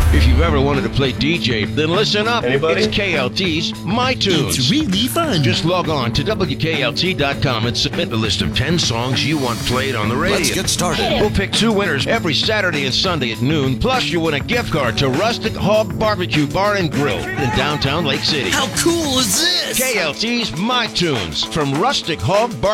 If you've ever wanted to play DJ, then listen up. Anybody? It's KLT's My Tunes. It's really fun. Just log on to WKLT.com and submit the list of 10 songs you want played on the radio. Let's get started. We'll pick 2 winners every Saturday and Sunday at noon. Plus, you win a gift card to Rustic Hog Barbecue Bar and Grill in downtown Lake City. How cool is this? KLT's My Tunes from Rustic Hog Barbecue.